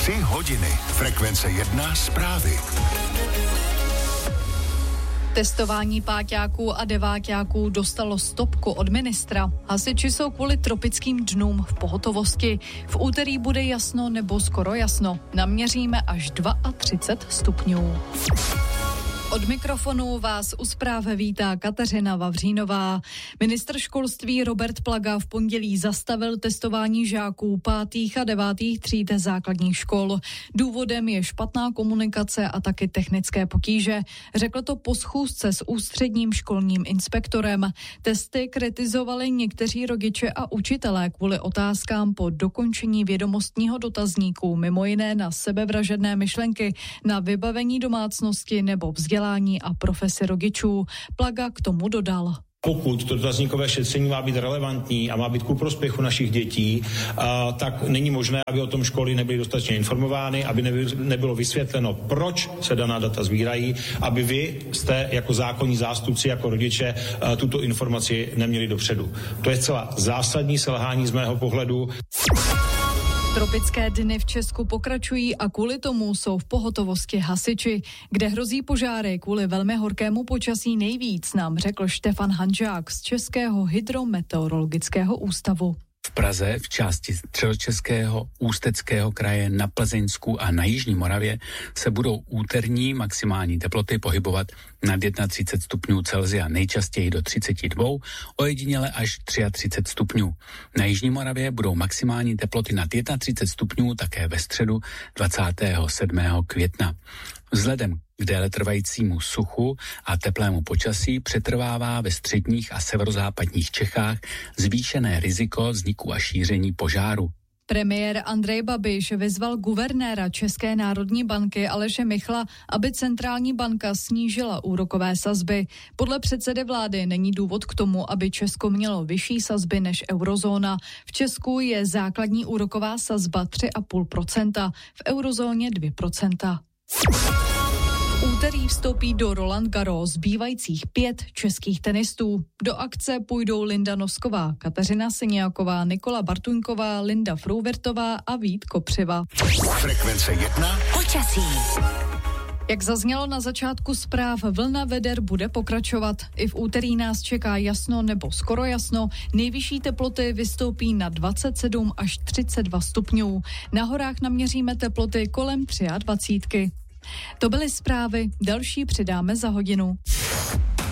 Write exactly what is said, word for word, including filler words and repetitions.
Tři hodiny. Frekvence jedna zprávy. Testování páťáků a deváťáků dostalo stopku od ministra. Hasiči jsou kvůli tropickým dnům v pohotovosti. V úterý bude jasno nebo skoro jasno. Naměříme až třicet dva stupňů. Od mikrofonu vás u zpráv vítá Kateřina Vavřínová. Ministr školství Robert Plaga v pondělí zastavil testování žáků pátých a devátých tříd základních škol. Důvodem je špatná komunikace a taky technické potíže. Řekl to po schůzce s ústředním školním inspektorem. Testy kritizovali někteří rodiče a učitelé kvůli otázkám po dokončení vědomostního dotazníku, mimo jiné na sebevražedné myšlenky, na vybavení domácnosti nebo vzdělání a profesi rodičů. Plaga k tomu dodal. Pokud to dotazníkové šetření má být relevantní a má být ku prospěchu našich dětí, a, tak není možné, aby o tom školy nebyly dostatečně informovány, aby nebylo vysvětleno, proč se daná data sbírají, aby vy jste jako zákonní zástupci, jako rodiče a, tuto informaci neměli dopředu. To je celá zásadní selhání z mého pohledu. Tropické dny v Česku pokračují a kvůli tomu jsou v pohotovosti hasiči. Kde hrozí požáry kvůli velmi horkému počasí nejvíc, nám řekl Štefan Hanžák z Českého hydrometeorologického ústavu. V Praze, v části Středočeského, Ústeckého kraje, na Plzeňsku a na Jižní Moravě se budou úterní maximální teploty pohybovat nad třicet jedna stupňů Celsia, nejčastěji do třicet dva, ojediněle až třicet tři stupňů. Na Jižní Moravě budou maximální teploty nad třicet jedna stupňů také ve středu dvacátého sedmého května. Vzhledem k déletrvajícímu suchu a teplému počasí přetrvává ve středních a severozápadních Čechách zvýšené riziko vzniku a šíření požáru. Premiér Andrej Babiš vyzval guvernéra České národní banky Aleše Michla, aby centrální banka snížila úrokové sazby. Podle předsedy vlády není důvod k tomu, aby Česko mělo vyšší sazby než eurozóna. V Česku je základní úroková sazba tři celá pět procenta, v eurozóně dvě procenta. V úterý vstoupí do Roland Garros zbývajících pět českých tenistů. Do akce půjdou Linda Nosková, Kateřina Siniaková, Nikola Bartuňková, Linda Frouvirtová a Vít Kopřiva. Frekvence jedna. Počasí. Jak zaznělo na začátku zpráv, vlna veder bude pokračovat. I v úterý nás čeká jasno nebo skoro jasno. Nejvyšší teploty vystoupí na dvacet sedm až třicet dva stupňů. Na horách naměříme teploty kolem dvacet tři. To byly zprávy, další přidáme za hodinu.